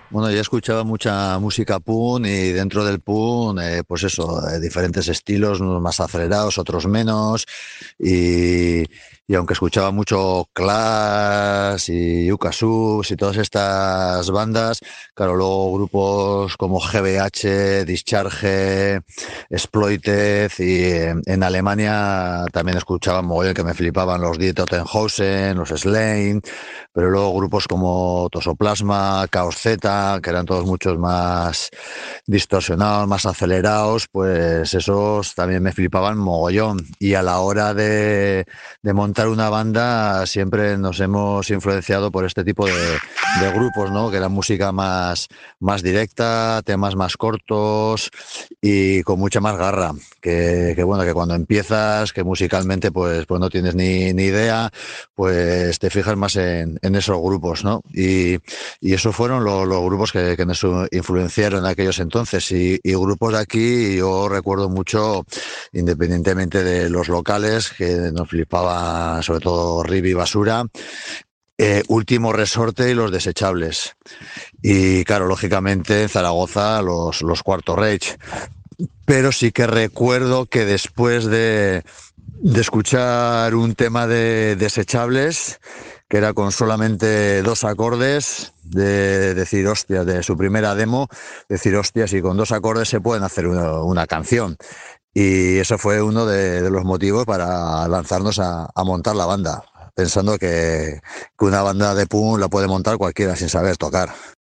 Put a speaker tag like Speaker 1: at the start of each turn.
Speaker 1: Bueno, yo escuchaba mucha música punk y dentro del punk, pues eso, diferentes estilos, unos más acelerados, otros menos. Y, y aunque escuchaba mucho Clash y Yuka Subs y todas estas bandas, claro, luego grupos como GBH, Discharge, Exploited y en Alemania también escuchaba mogollón que me flipaban los Die Totenhausen, los Slain, pero luego grupos como Tosoplasma, Chaos Z, que eran todos muchos más distorsionados, más acelerados, pues esos también me flipaban mogollón. Y a la hora de montar una banda siempre nos hemos influenciado por este tipo de grupos, ¿no? Que era música más directa, temas más cortos y con mucha más garra. Que bueno, que cuando empiezas, que musicalmente pues no tienes ni idea, pues te fijas más en esos grupos, ¿no? Y esos fueron los grupos que nos influenciaron en aquellos entonces. Y grupos de aquí, yo recuerdo mucho, independientemente de los locales, que nos flipaba sobre todo Ribi Basura, Último Resorte y los Desechables. Y claro, lógicamente en Zaragoza los Cuarto Reich. Pero sí que recuerdo que después de escuchar un tema de Desechables, que era con solamente dos acordes, de decir, hostias, de su primera demo, decir, hostias, y con dos acordes se pueden hacer una canción. Y eso fue uno de los motivos para lanzarnos a montar la banda, pensando que una banda de punk la puede montar cualquiera sin saber tocar.